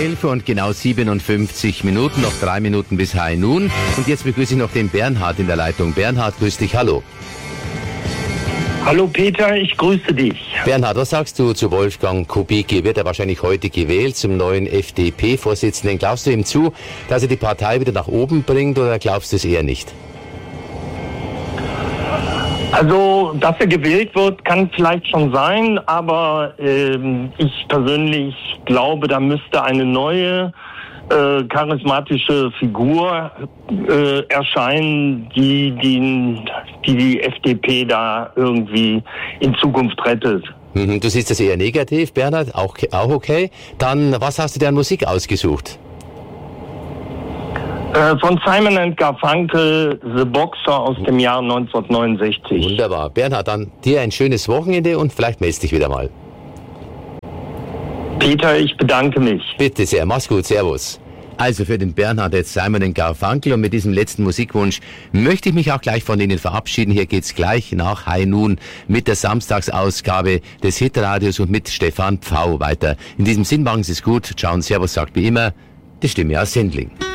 11 und genau 57 Minuten, noch 3 Minuten bis High Noon. Und jetzt begrüße ich noch den Bernhard in der Leitung. Bernhard, grüß dich, hallo. Hallo Peter, ich grüße dich. Bernhard, was sagst du zu Wolfgang Kubicki? Wird er wahrscheinlich heute gewählt zum neuen FDP-Vorsitzenden? Glaubst du ihm zu, dass er die Partei wieder nach oben bringt, oder glaubst du es eher nicht? Also, dass er gewählt wird, kann vielleicht schon sein, aber ich persönlich glaube, da müsste eine neue charismatische Figur erscheinen, die FDP da irgendwie in Zukunft rettet. Du siehst das eher negativ, Bernhard, auch okay. Dann, was hast du dir an Musik ausgesucht? Von Simon & Garfunkel, The Boxer aus dem Jahr 1969. Wunderbar. Bernhard, dann dir ein schönes Wochenende und vielleicht meldest dich wieder mal. Peter, ich bedanke mich. Bitte sehr, mach's gut, servus. Also für den Bernhard jetzt Simon & Garfunkel, und mit diesem letzten Musikwunsch möchte ich mich auch gleich von Ihnen verabschieden. Hier geht's gleich nach High Noon mit der Samstagsausgabe des Hitradios und mit Stefan Pfau weiter. In diesem Sinn, machen Sie es gut. Ciao und Servus sagt wie immer die Stimme aus Sendling.